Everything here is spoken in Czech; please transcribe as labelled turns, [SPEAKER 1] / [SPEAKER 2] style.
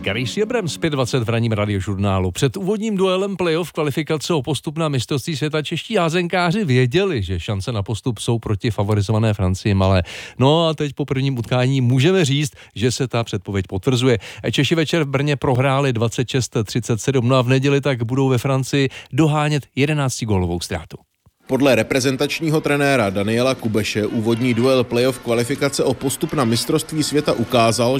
[SPEAKER 1] Gracie Abrams 5:20 v ranním radiožurnálu. Před úvodním duelem playoff kvalifikace o postup na mistrovství světa čeští házenkáři věděli, že šance na postup jsou proti favorizované Francii malé. No a teď po prvním utkání můžeme říct, že se ta předpověď potvrzuje. Češi večer v Brně prohráli 26-37, no a v neděli tak budou ve Francii dohánět 11gólovou ztrátu.
[SPEAKER 2] Podle reprezentačního trenéra Daniela Kubeše úvodní duel playoff kvalifikace o postup na mistrovství světa ukázal,